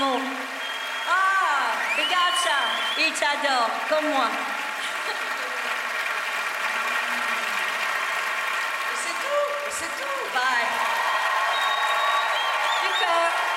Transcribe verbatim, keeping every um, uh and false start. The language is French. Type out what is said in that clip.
mot. Ah, regarde ça, il t'adore, comme moi. C'est tout, c'est tout. Bye. Du cœur.